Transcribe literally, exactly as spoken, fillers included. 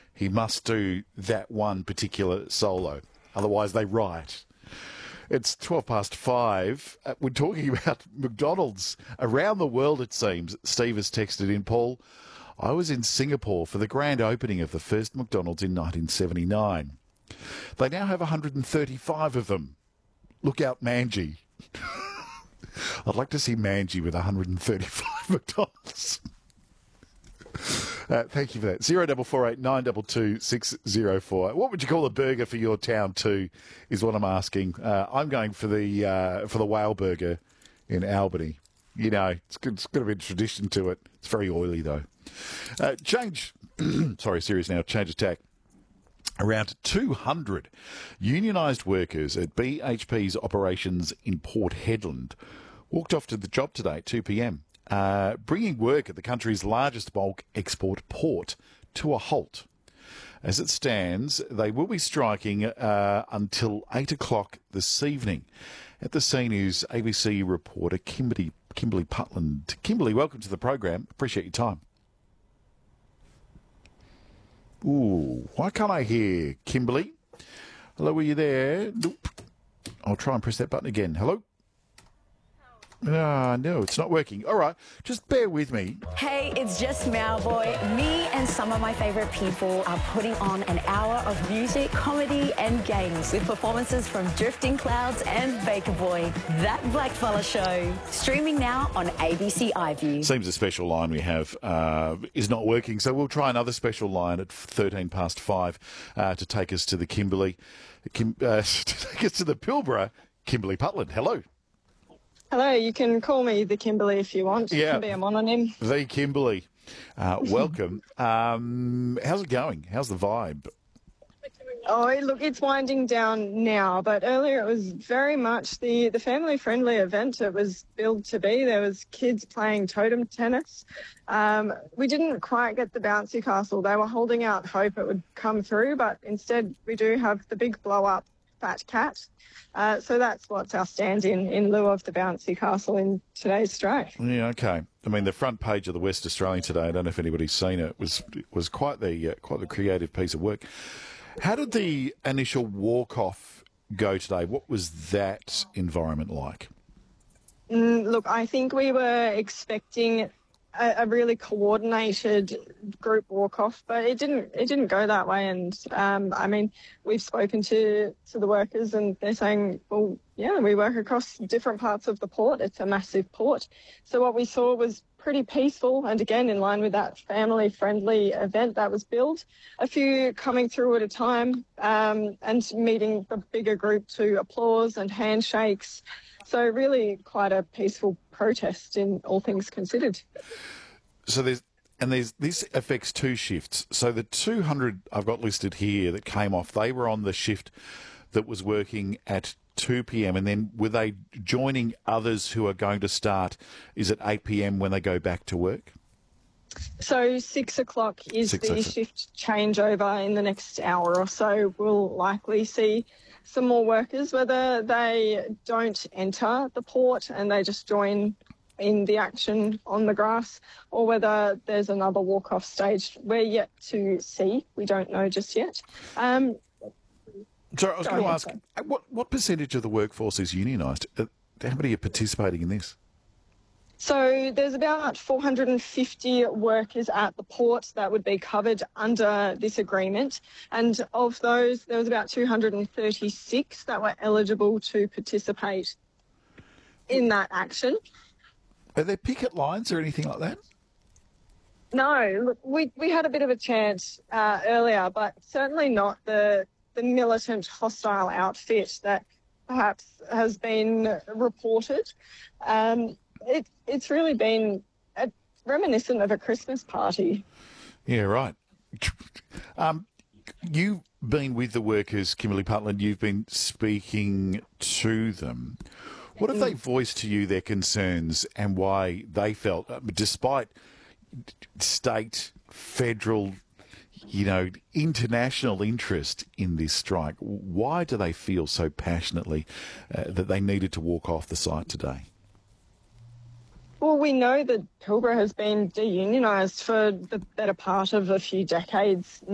he must do that one particular solo. Otherwise, they riot. It's twelve past five. Uh, we're talking about McDonald's around the world, it seems. Steve has texted in, Paul, I was in Singapore for the grand opening of the first McDonald's in nineteen seventy-nine. They now have one hundred thirty-five of them. Look out, Manji. I'd like to see Manji with one hundred thirty-five McDonald's. Uh, thank you for that. Zero double four eight nine two two six zero four. What would you call a burger for your town too? Is what I'm asking. Uh, I'm going for the uh, for the whale burger in Albany. You know, it's, good, it's got a bit of tradition to it. It's very oily though. Uh, change. sorry, serious now. Change of tack. Around two hundred unionised workers at B H P's operations in Port Hedland walked off to the job today at two p.m. Uh, bringing work at the country's largest bulk export port to a halt. As it stands, they will be striking uh, until eight o'clock this evening. At the scene is A B C reporter Kimberly, Kimberly Putland. Kimberly, welcome to the program. Appreciate your time. Ooh, why can't I hear Kimberly? Hello, are you there? Nope. I'll try and press that button again. Hello? Ah, no, it's not working. All right, just bear with me. Hey, it's just Mauboy. Me and some of my favourite people are putting on an hour of music, comedy and games with performances from Drifting Clouds and Baker Boy. That Blackfella Show. Streaming now on A B C iView. Seems a special line we have uh, is not working, so we'll try another special line at thirteen past five uh, to take us to the Kimberley, Kim, uh, to take us to the Pilbara. Kimberly Putland, hello. Hello, you can call me the Kimberly if you want. Yeah. It can be a mononym. The Kimberly. Uh, welcome. um, how's it going? How's the vibe? Oh, look, it's winding down now, but earlier it was very much the, the family-friendly event it was billed to be. There was kids playing totem tennis. Um, we didn't quite get the bouncy castle. They were holding out hope it would come through, but instead we do have the big blow-up Fat Cat. Uh, so that's what's our stand-in in lieu of the bouncy castle in today's strike. Yeah, okay. I mean, the front page of the West Australian today, I don't know if anybody's seen it, was was quite the uh, quite the creative piece of work. How did the initial walk-off go today? What was that environment like? Mm, look, I think we were expecting a, a really coordinated group walk-off, but it didn't. It didn't go that way. And um, I mean, we've spoken to to the workers, and they're saying, well, yeah, we work across different parts of the port. It's a massive port. So what we saw was pretty peaceful, and again, in line with that family-friendly event that was billed. A few coming through at a time, um, and meeting the bigger group to applause and handshakes. So really quite a peaceful protest in all things considered. So there's, and there's, this affects two shifts. So the two hundred I've got listed here that came off, they were on the shift that was working at two p.m. and then were they joining others who are going to start, is it eight p.m. when they go back to work? So six o'clock is Six the o'clock. shift changeover in the next hour or so. We'll likely see some more workers, whether they don't enter the port and they just join in the action on the grass, or whether there's another walk-off stage. We're yet to see. We don't know just yet. Um, So I was Go going to ahead, ask, sorry. uh, what, what percentage of the workforce is unionised? Uh, How many are participating in this? So there's about four hundred fifty workers at the port that would be covered under this agreement. And of those, there was about two hundred thirty-six that were eligible to participate in that action. Are there picket lines or anything like that? No, look, we, we had a bit of a chant uh, earlier, but certainly not the, the militant hostile outfit that perhaps has been reported. Um, it, it's really been a, reminiscent of a Christmas party. Yeah, right. Um, you've been with the workers, Kimberly Putland, you've been speaking to them. What have they voiced to you their concerns and why they felt, uh, despite state, federal, you know, international interest in this strike, why do they feel so passionately uh, that they needed to walk off the site today? Well, we know that Pilbara has been deunionised for the better part of a few decades